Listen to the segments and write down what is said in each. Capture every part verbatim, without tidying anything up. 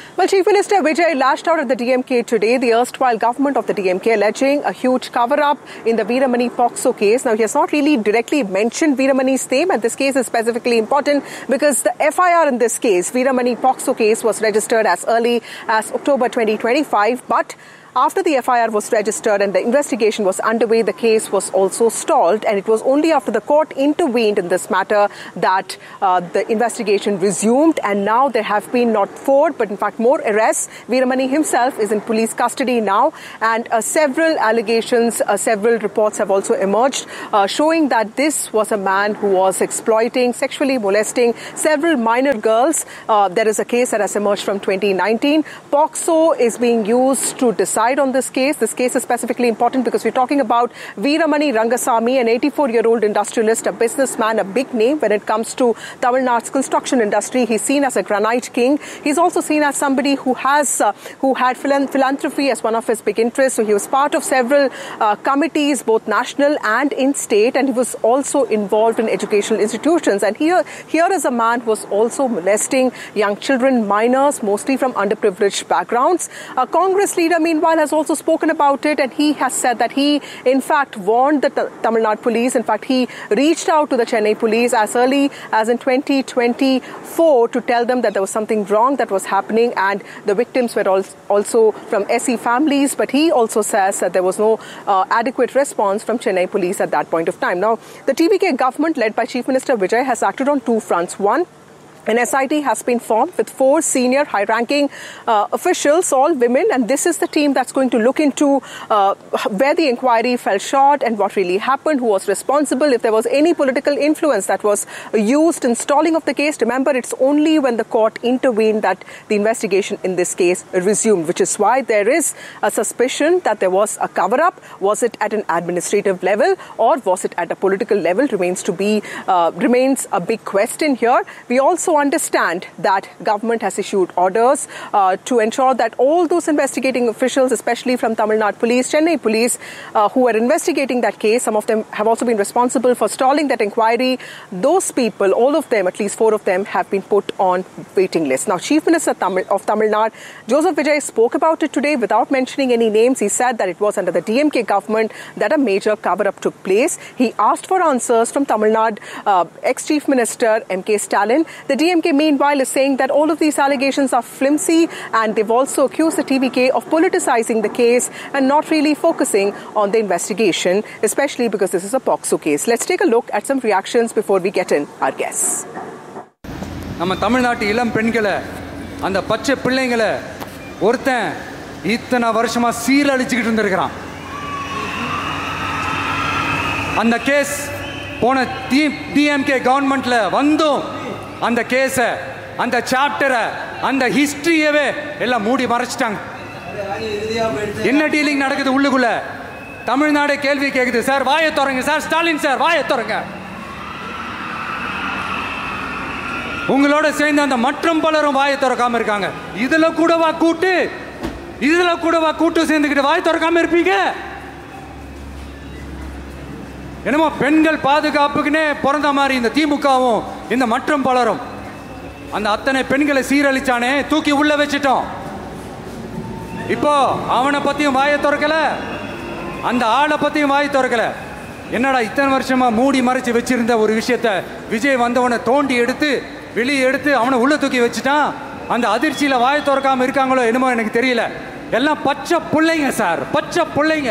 Well, Chief Minister Vijay lashed out at the D M K today, the erstwhile government of the D M K, alleging a huge cover-up in the Veeramani POCSO case. Now, he has not really directly mentioned Veeramani's name, and this case is specifically important because the F I R in this case, Veeramani POCSO case, was registered as early as October twenty twenty-five, but after the F I R was registered and the investigation was underway, the case was also stalled, and it was only after the court intervened in this matter that uh, the investigation resumed, and now there have been not four but in fact more arrests. Veeramani himself is in police custody now, and uh, several allegations, uh, several reports have also emerged uh, showing that this was a man who was exploiting, sexually molesting several minor girls. Uh, there is a case that has emerged from twenty nineteen. POCSO is being used to decide on this case. This case is specifically important because we're talking about Veeramani Rangasamy, an eighty-four-year-old industrialist, a businessman, a big name when it comes to Tamil Nadu's construction industry. He's seen as a granite king. He's also seen as somebody who has uh, who had philanthropy as one of his big interests. So he was part of several uh, committees, both national and in state, and he was also involved in educational institutions. And here, here is a man who was also molesting young children, minors, mostly from underprivileged backgrounds. A Congress leader, meanwhile, has also spoken about it, and he has said that he, in fact, warned the Tamil Nadu police. In fact, he reached out to the Chennai police as early as in twenty twenty-four to tell them that there was something wrong that was happening, and the victims were also from S E families. But he also says that there was no uh, adequate response from Chennai police at that point of time. Now, the T V K government, led by Chief Minister Vijay, has acted on two fronts. One, an S I T has been formed with four senior high-ranking uh, officials, all women, and this is the team that's going to look into uh, where the inquiry fell short and what really happened, who was responsible, if there was any political influence that was used in stalling of the case. Remember, it's only when the court intervened that the investigation in this case resumed, which is why there is a suspicion that there was a cover-up. Was it at an administrative level or was it at a political level remains to be uh, remains a big question here. We also understand that government has issued orders uh, to ensure that all those investigating officials, especially from Tamil Nadu police, Chennai police, uh, who are investigating that case, some of them have also been responsible for stalling that inquiry. Those people, all of them, at least four of them, have been put on waiting list. Now, Chief Minister Tamil, of Tamil Nadu, Joseph Vijay, spoke about it today without mentioning any names. He said that it was under the D M K government that a major cover-up took place. He asked for answers from Tamil Nadu uh, ex-Chief Minister M K Stalin. The D M K, meanwhile, is saying that all of these allegations are flimsy, and they've also accused the T V K of politicizing the case and not really focusing on the investigation, especially because this is a POCSO case. Let's take a look at some reactions before we get in our guests. நம்ம தமிழ்நாட்டு இளம் பெண்களை, அந்த பச்சை பிள்ளைங்களை ஒருத்தன் இத்தனை வருஷமா சீரழிச்சுக்கிட்டு இருந்திருக்கிறான். அந்த கேஸ் போன டி எம் கே கவர்மெண்ட்ல வந்தும் அந்த கேஸை, அந்த சாப்டரை, அந்த ஹிஸ்டரியவே எல்லாம் மூடி மறைச்சிட்டாங்க. என்ன டீலிங் நடக்குது உள்ளுக்குள்ள? தமிழ்நாடு கேள்வி கேட்குது. சார் வாயை திறங்க, சார் ஸ்டாலின் சார் வாயை திறங்க. உங்களோட சேர்ந்து அந்த மற்றும் பலரும் வாயை திறக்காம இருக்காங்க. இதுல கூடவா கூட்டு இதுல கூடவா கூட்டு சேர்ந்துக்கிட்டு வாயை திறக்காம இருப்பீங்க? என்னமோ பெண்கள் பாதுகாப்புக்குன்னே பிறந்த மாதிரி இந்த திமுகவும் இந்த மற்றும் பலரும் அந்த அத்தனை பெண்களை சீரழிச்சானே, தூக்கி உள்ள வச்சிட்டோம். இப்போ அவனை பத்தியும் வாயை திறக்கல, அந்த ஆளை பத்தியும் வாயை திறக்கல. என்னடா இத்தனை வருஷமா மூடி மறைச்சு வச்சிருந்த ஒரு விஷயத்த விஜய் வந்தவனை தோண்டி எடுத்து வெளியே எடுத்து அவனை உள்ள தூக்கி வச்சுட்டான். அந்த அதிர்ச்சியில வாயை திறக்காம இருக்காங்களோ என்னமோ எனக்கு தெரியல. எல்லாம் பச்சை பிள்ளைங்க சார், பச்சை பிள்ளைங்க.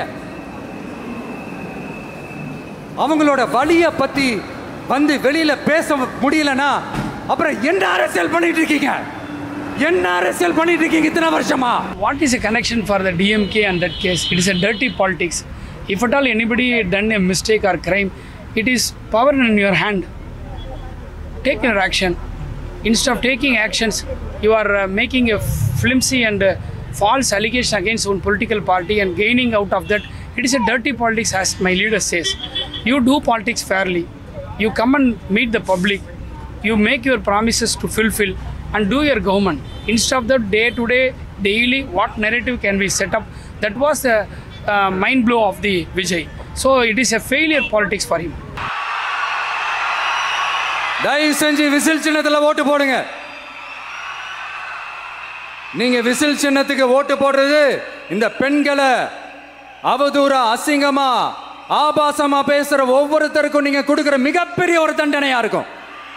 அவங்களோட வலியை பத்தி வந்து வெளியில பேச முடியலன்னா அப்புறம் என்ன அரசியல் பண்ணிட்டு இருக்கீங்க? என்ன அரசியல் பண்ணிட்டு இருக்கீங்க இத்தனை வருஷமா? What is a connection for the D M K and that case? It is a dirty politics. If at all anybody done a mistake or crime, it is power in your hand. Take your action. Instead of taking actions, you are uh, making a flimsy and uh, false allegation against one political party and gaining out of that. It is a dirty politics, as my leader says. You do politics fairly. You come and meet the public. You make your promises to fulfill and do your government. Instead of that day to day, daily, what narrative can we set up? That was the uh, mind blow of the Vijay. So it is a failure politics for him. தயவு செஞ்சு whistle சின்னத்தில் ஓட்டு போடுங்க. நீங்க whistle சின்னத்துக்கு ஓட்டு போடுறது இந்த பெண்களை அவதூறா அசிங்கமா ஆபாசமா பேசுற ஒவ்வொருத்தருக்கும் நீங்க கொடுக்கிற மிகப்பெரிய ஒரு தண்டனையா இருக்கும்.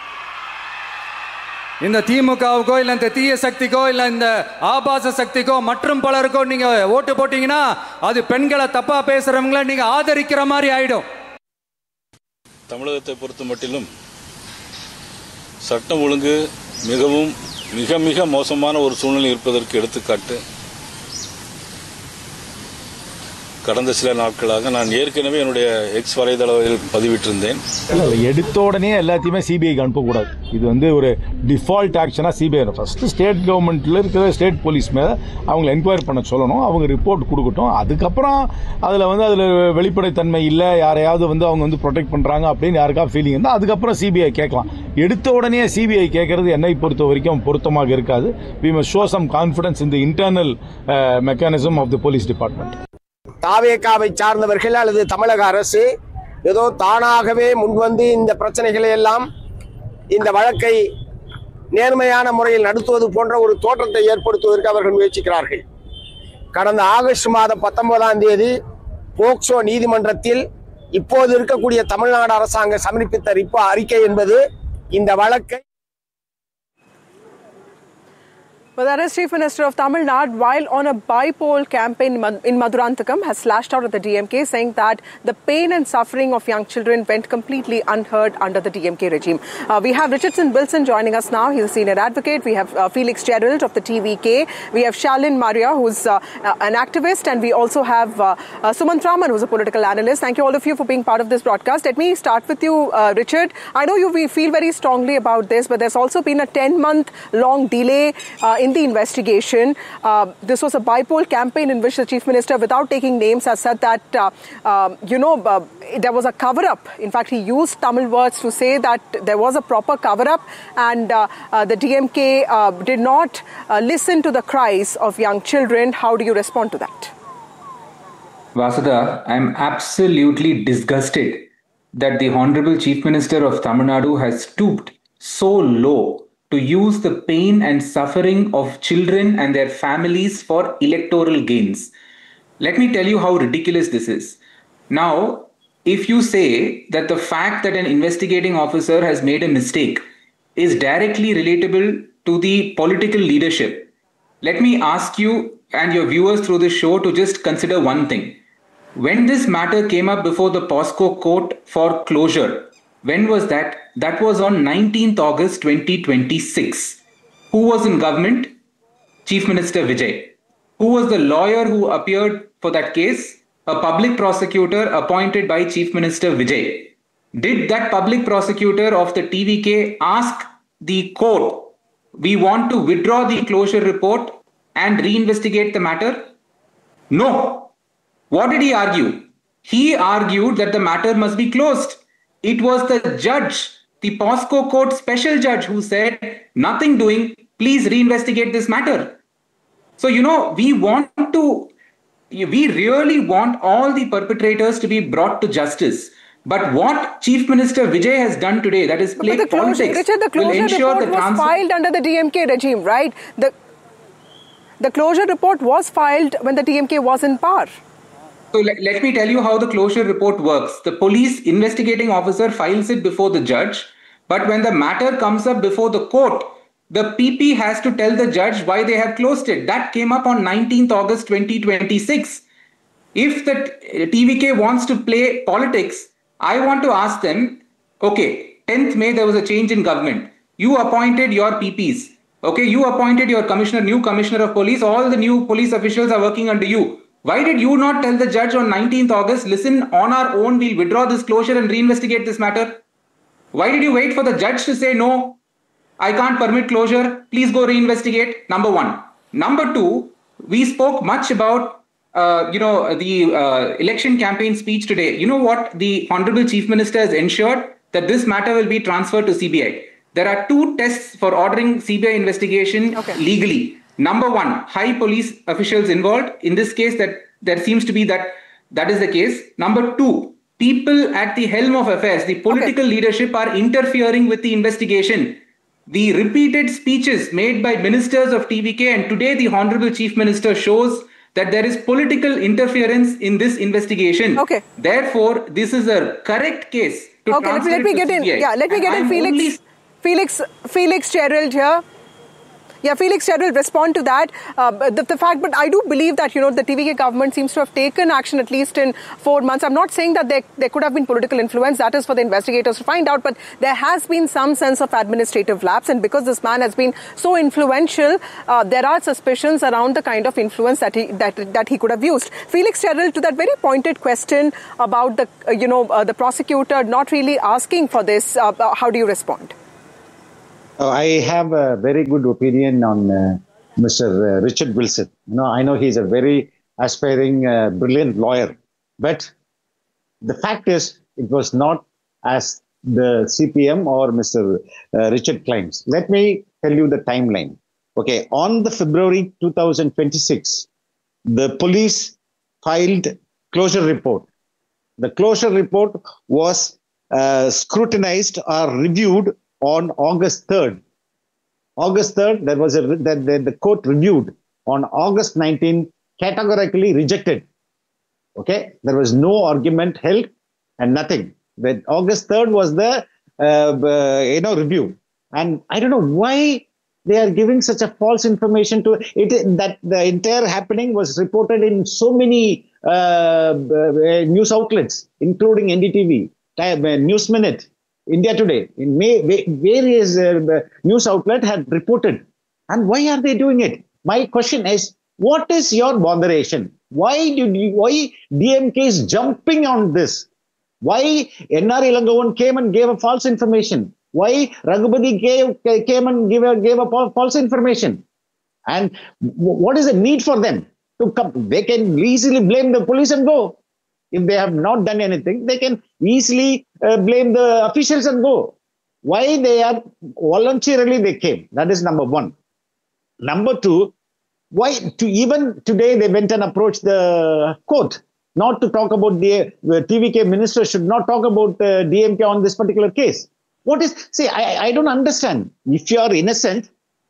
இந்த திமுகவுக்கோ இல்ல இந்த தீய சக்திக்கோ இல்ல இந்த ஆபாச சக்திக்கோ மற்றும் பலருக்கோ நீங்க ஓட்டு போட்டீங்கன்னா அது பெண்களை தப்பா பேசுறவங்களை நீங்க ஆதரிக்கிற மாதிரி ஆயிடும். தமிழகத்தை பொறுத்த மட்டிலும் சட்டம் ஒழுங்கு மிகவும் மிக மிக மோசமான ஒரு சூழ்நிலை இருப்பதற்கு எடுத்துக்காட்டு கடந்த சில நாட்களாக நான் ஏற்கனவே என்னுடைய எக்ஸ் வலைதளத்தில் பதிவிட்டிருந்தேன். எடுத்த உடனே எல்லாத்தையுமே சிபிஐக்கு அனுப்பக்கூடாது. இது வந்து ஒரு டிஃபால்ட் ஆக்ஷனாக சிபிஐ ஃபர்ஸ்ட் ஸ்டேட் கவர்மெண்ட்டில் இருக்கிற ஸ்டேட் போலீஸ் மேலே அவங்களை என்கொயரி பண்ண சொல்லணும். அவங்க ரிப்போர்ட் கொடுக்கட்டும். அதுக்கப்புறம் அதில் வந்து அதில் வெளிப்படைத்தன்மை இல்லை, யாரையாவது வந்து அவங்க வந்து ப்ரொடெக்ட் பண்ணுறாங்க அப்படின்னு யாருக்கா ஃபீலிங் இருந்தால் அதுக்கப்புறம் சிபிஐ கேட்கலாம். எடுத்த உடனே சிபிஐ கேட்கறது என்னை பொறுத்த வரைக்கும் பொருத்தமாக இருக்காது. We must show some confidence in the internal mechanism of the police department. தாவேகாவை சார்ந்தவர்கள் அல்லது தமிழக அரசு ஏதோ தானாகவே முன்வந்து இந்த பிரச்சனைகளை எல்லாம் இந்த வழக்கை நேர்மையான முறையில் நடத்துவது போன்ற ஒரு தோற்றத்தை ஏற்படுத்துவதற்கு அவர்கள் முயற்சிக்கிறார்கள். கடந்த ஆகஸ்ட் மாதம் பத்தொன்பதாம் தேதி போக்சோ நீதிமன்றத்தில் இப்போது இருக்கக்கூடிய தமிழ்நாடு அரசாங்கம் சமர்ப்பித்த ரிப்போ அறிக்கை என்பது இந்த வழக்கை. Well, that is Chief Minister of Tamil Nadu, while on a bi-pole campaign in Maduranthakam, has slashed out at the D M K, saying that the pain and suffering of young children went completely unheard under the D M K regime. Uh, we have Richardson Wilson joining us now. He's a senior advocate. We have uh, Felix Gerald of the T V K. We have Shalin Maria, who's uh, an activist. And we also have uh, uh, Sumant Raman, who's a political analyst. Thank you all of you for being part of this broadcast. Let me start with you, uh, Richard. I know you we feel very strongly about this, but there's also been a ten-month long delay uh, in the investigation. Uh, this was a bi-pole campaign in which the Chief Minister, without taking names, has said that, uh, uh, you know, uh, there was a cover-up. In fact, he used Tamil words to say that there was a proper cover-up and uh, uh, the D M K uh, did not uh, listen to the cries of young children. How do you respond to that? Vasudha, I'm absolutely disgusted that the Honorable Chief Minister of Tamil Nadu has stooped so low to use the pain and suffering of children and their families for electoral gains. Let me tell you how ridiculous this is. Now, if you say that the fact that an investigating officer has made a mistake is directly relatable to the political leadership, let me ask you and your viewers through this show to just consider one thing. When this matter came up before the POSCO court for closure, when was that? That was on nineteenth August twenty twenty-six. Who was in government? Chief Minister Vijay. Who was the lawyer who appeared for that case? A public prosecutor appointed by Chief Minister Vijay. Did that public prosecutor of the T V K ask the court, we want to withdraw the closure report and reinvestigate the matter? No. What did he argue? He argued that the matter must be closed. It was the judge, the POSCO court special judge, who said, nothing doing, please reinvestigate this matter. So, you know, we want to, we really want all the perpetrators to be brought to justice. But what Chief Minister Vijay has done today, that is play politics, Richard, the closure report the was filed under the D M K regime, right? The, the closure report was filed when the D M K was in power. So let, let me tell you how the closure report works. The police investigating officer files it before the judge, but when the matter comes up before the court, the P P has to tell the judge why they have closed it. That came up on nineteenth August twenty twenty-six. If the T V K wants to play politics, I want to ask them, okay, tenth May there was a change in government. You appointed your P Ps. Okay, you appointed your commissioner, new commissioner of police. All the new police officials are working under you. Why did you not tell the judge on nineteenth August, listen, on our own, we'll withdraw this closure and reinvestigate this matter? Why did you wait for the judge to say, no, I can't permit closure, please go reinvestigate? Number one. Number two, we spoke much about, uh, you know, the uh, election campaign speech today. You know what the Honorable Chief Minister has ensured? That this matter will be transferred to C B I. There are two tests for ordering C B I investigation okay. legally. Number one, high police officials involved. In this case, that there seems to be that that is the case. Number two, people at the helm of affairs, the political okay. leadership are interfering with the investigation. the repeated speeches made by ministers of T V K, and today the Honorable Chief Minister shows that there is political interference in this investigation. Okay. Therefore, this is a correct case to okay, let me, transfer let me it get to in. C B I. Yeah, let me And get in I'm Felix. only... Felix, Felix Gerald here. Yeah, Felix Gerald, respond to that. Uh, the, the fact, but I do believe that, you know, the T V K government seems to have taken action at least in four months. I'm not saying that there, there could have been political influence. That is for the investigators to find out. But there has been some sense of administrative lapse. And because this man has been so influential, uh, there are suspicions around the kind of influence that he that that he could have used. Felix Gerald, to that very pointed question about the, uh, you know, uh, the prosecutor not really asking for this, uh, how do you respond? I have a very good opinion on uh, Mister Richard Wilson. You know, I know he's a very aspiring, uh, brilliant lawyer, but the fact is, it was not as the C P M or Mister Uh, Richard claims. Let me tell you the timeline. Okay, on the February two thousand twenty-six, the police filed closure report. The closure report was uh, scrutinized or reviewed on August third. August third, there was a that the, the court reviewed. On August nineteenth, categorically rejected. Okay, there was no argument held and nothing. But August third was the uh, uh, you know review, and I don't know why they are giving such a false information to it. That the entire happening was reported in so many uh, uh, news outlets, including N D T V, News Minute, India Today, in May, various uh, news outlets had reported. And why are they doing it? My question is, what is your moderation? Why did you, why D M K is jumping on this? Why N R Ilangovan came and gave a false information? Why Raghupathy gave, came and gave a, gave a false information? And what is the need for them to come? They can easily blame the police and go. If they have not done anything, they can easily uh, blame the officials and go. Why they are voluntarily they came? That is number one. Number two, why to even today they went and approached the court not to talk about the, the T V K minister should not talk about uh, D M K on this particular case. What is, see, I, I don't understand. If you are innocent,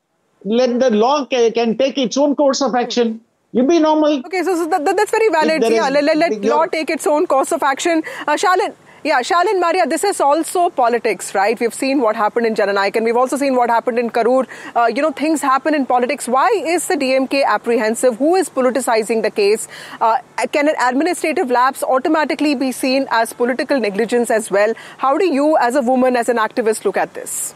let the law can, can take its own course of action. You be normal. Okay, so, so that, that's very valid. Yeah, is, let, let, let law take its own course of action. Uh, Shalin, yeah, Shalin Maria, this is also politics, right? We've seen what happened in Jananayak, and we've also seen what happened in Karur. Uh, you know, things happen in politics. Why is the D M K apprehensive? Who is politicizing the case? Uh, can an administrative lapse automatically be seen as political negligence as well? How do you, as a woman, as an activist, look at this?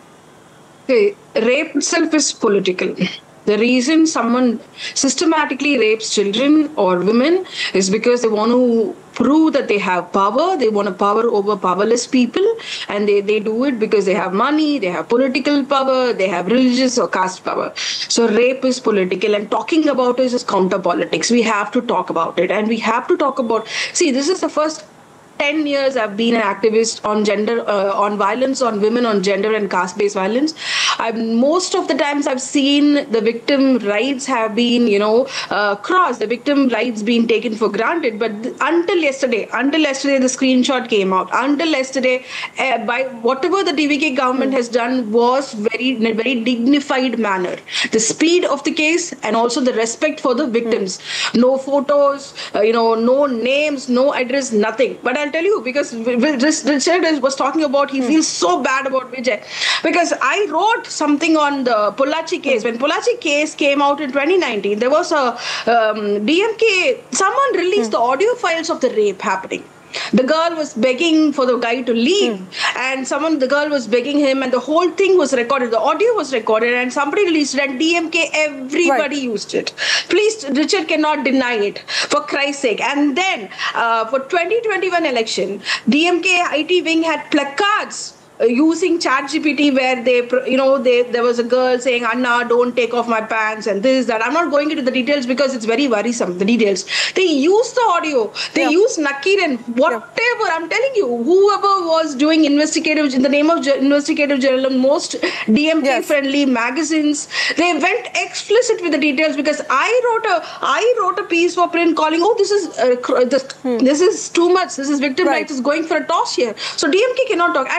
Okay, rape itself is political. The reason someone systematically rapes children or women is because they want to prove that they have power. They want to power over powerless people, and they, they do it because they have money, they have political power, they have religious or caste power. So rape is political, and talking about it is counter politics. We have to talk about it, and we have to talk about, see, this is the first ten years I've been an activist on gender, uh, on violence on women, on gender and caste-based violence. I've, most of the times I've seen the victim rights have been, you know, uh, crossed, the victim rights being taken for granted. But th- until yesterday, until yesterday the screenshot came out, until yesterday, uh, by whatever the D V K government has done was very, in a very dignified manner. The speed of the case and also the respect for the victims. Mm. No photos, uh, you know, no names, no address, nothing. But I'll tell you, because Richard was talking about, he mm. feels so bad about Vijay. Because I wrote something on the Pollachi case. When Pollachi case came out in twenty nineteen, there was a um, D M K, someone released mm. the audio files of the rape happening. The girl was begging for the guy to leave, mm. and someone, the girl was begging him, and the whole thing was recorded. The audio was recorded, and somebody released it, and D M K, everybody right. used it. Please, Richard cannot deny it, for Christ's sake. And then, uh, for twenty twenty-one election, D M K I T wing had placards Uh, using ChatGPT, where they, you know, they, there was a girl saying, Anna, don't take off my pants and this, that. I'm not going into the details because it's very worrisome, the details. They used the audio. They yeah. used Nakir and whatever. Yeah. I'm telling you, whoever was doing investigative, in the name of investigative journalism, most D M K-friendly yes. magazines, they went explicit with the details, because I wrote a, I wrote a piece for print calling, oh, this is, uh, this, hmm. this is too much. This is victim right. rights is going for a toss here. So D M K cannot talk. And what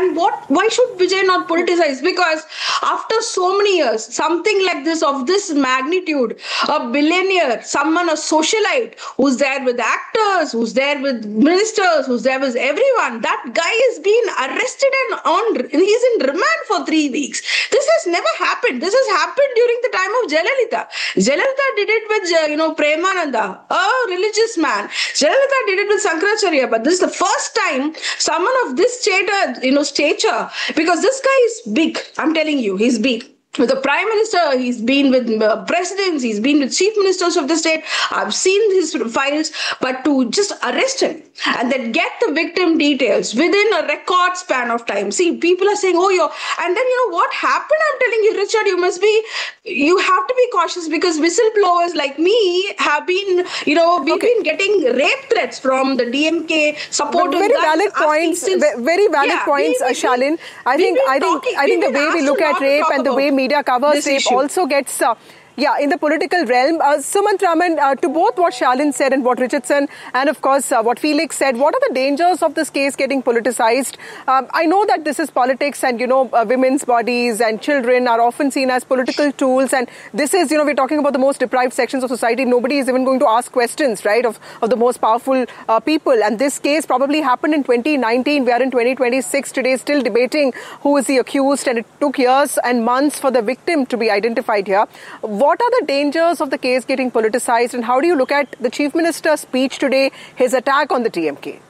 Why should Vijay not politicize? Because after so many years, something like this, of this magnitude, a billionaire, someone, a socialite, who's there with actors, who's there with ministers, who's there with everyone, that guy is being arrested and on, he's in remand for three weeks. This has never happened. This has happened during the time of Jayalalitha. Jayalalitha did it with, uh, you know, Premananda, a religious man. Jayalalitha did it with Sankaracharya, but this is the first time someone of this stature, you know, stature, because this guy is big. I'm telling you, he's big. With the Prime Minister, he's been with uh, presidents, he's been with chief ministers of the state. I've seen his files, but to just arrest him and then get the victim details within a record span of time. See, people are saying, oh, you're, and then, you know, what happened? I'm telling you, Richard, you must be, you have to be cautious, because whistleblowers like me have been, you know, we've okay. been getting rape threats from the D M K supporters. Very valid points, since, very valid yeah, points, we, uh, Shalin. I think, I think, talking, I think the way we look at rape and the way media covers rape issue. also gets uh, yeah, in the political realm. Uh, Sumant Raman, uh, to both what Shalin said and what Richardson and of course uh, what Felix said, what are the dangers of this case getting politicized? Um, I know that this is politics, and you know, uh, women's bodies and children are often seen as political tools, and this is, you know, we're talking about the most deprived sections of society. Nobody is even going to ask questions, right, of, of the most powerful uh, people. And this case probably happened in twenty nineteen. We are in twenty twenty-six today, still debating who is the accused, and it took years and months for the victim to be identified here. What are the dangers of the case getting politicized, and how do you look at the Chief Minister's speech today, his attack on the D M K?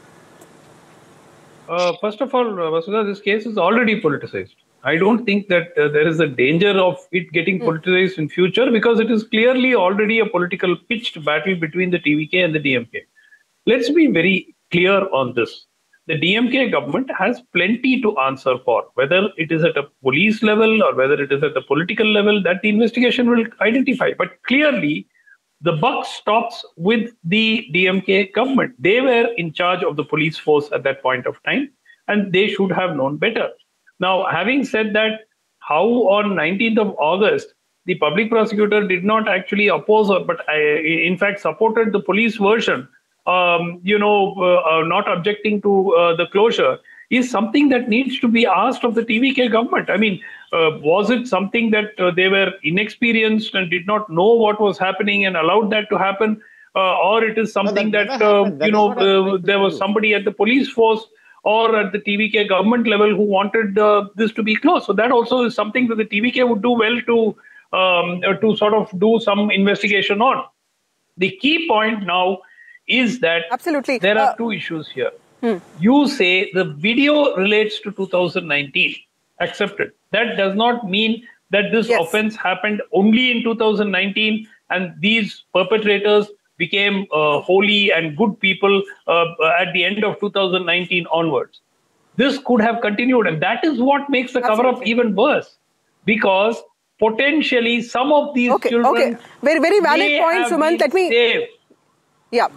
Uh, first of all, uh, Vasudha, this case is already politicized. I don't think that uh, there is a danger of it getting mm. politicized in future, because it is clearly already a political pitched battle between the T V K and the D M K. Let's be very clear on this. The D M K government has plenty to answer for, whether it is at a police level or whether it is at the political level, that the investigation will identify. But clearly, the buck stops with the D M K government. They were in charge of the police force at that point of time, and they should have known better. Now, having said that, how on nineteenth of August, the public prosecutor did not actually oppose her, but I, in fact supported the police version, Um, you know, uh, uh, not objecting to uh, the closure, is something that needs to be asked of the T V K government. I mean, uh, was it something that uh, they were inexperienced and did not know what was happening and allowed that to happen? Uh, or it is something no, that, that uh, that you know, uh, there was somebody at the police force or at the T V K government level who wanted uh, this to be closed. So that also is something that the T V K would do well to, um, uh, to sort of do some investigation on. The key point now is that Absolutely. there are uh, two issues here. Hmm. You say the video relates to two thousand nineteen, accepted. That does not mean that this yes. offense happened only in two thousand nineteen and these perpetrators became uh, holy and good people uh, at the end of two thousand nineteen onwards. This could have continued, and that is what makes the cover-up even worse, because potentially some of these okay, children okay. Very, very valid point, Sumant. Let me... saved. Yeah.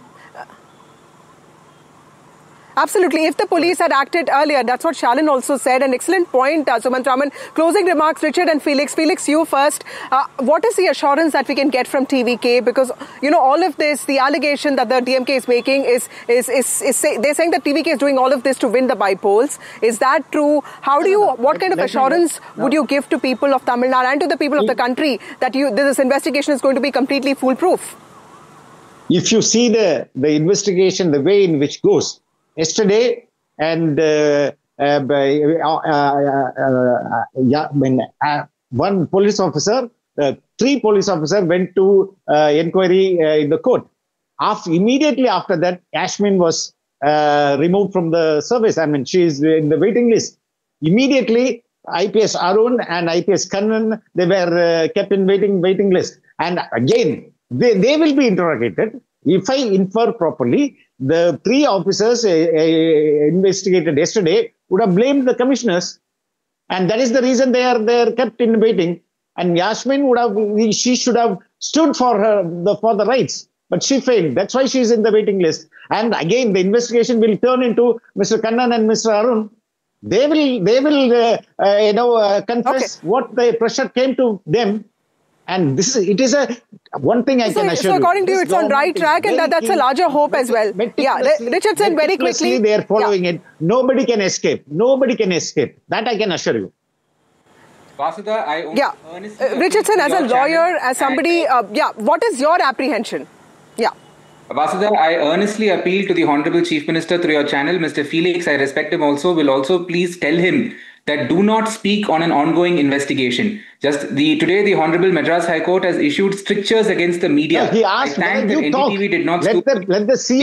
Absolutely. If the police had acted earlier, that's what Shalin also said. An excellent point, uh, Sumant Raman. Closing remarks, Richard and Felix. Felix, you first. Uh, what is the assurance that we can get from T V K? Because, you know, all of this, the allegation that the D M K is making is, is, is, is say, they're saying that T V K is doing all of this to win the by-polls. Is that true? How do you, what kind of assurance would you give to people of Tamil Nadu and to the people of the country that you, this investigation is going to be completely foolproof? If you see the, the investigation, the way in which goes, yesterday, and uh, uh, by, uh, uh, uh, yeah, when uh, one police officer, uh, three police officers went to uh, inquiry uh, in the court. After, immediately after that, Yasmin was uh, removed from the service. I mean, she is in the waiting list. Immediately, I P S Arun and I P S Kannan, they were uh, kept in waiting waiting list. And again, they, they will be interrogated. If I infer properly, the three officers uh, uh, investigated yesterday would have blamed the commissioners, and that is the reason they are they are kept in waiting. And Yasmin would have, she should have stood for her the for the rights, but she failed. That's why she is in the waiting list. And again, the investigation will turn into Mister Kannan and Mister Arun. They will they will uh, uh, you know uh, confess okay. what the pressure came to them. And this is, it is a, one thing I so, can assure so you. according to you, it's on right track, and that, that's a larger hope as well. Yeah, Richardson, very quickly. They are following yeah. it. Nobody can escape. Nobody can escape. That I can assure you. Vasudha, I yeah. Uh, Richardson, as a lawyer, as somebody, uh, yeah, what is your apprehension? Yeah. Vasudha, I earnestly appeal to the Honorable Chief Minister through your channel, Mister Felix, I respect him also, will also please tell him that do not speak on an ongoing investigation. Just the today, the Honorable Madras High Court has issued strictures against the media. No, he asked, I thank that you N D T V talk. did not let scoop the, let the C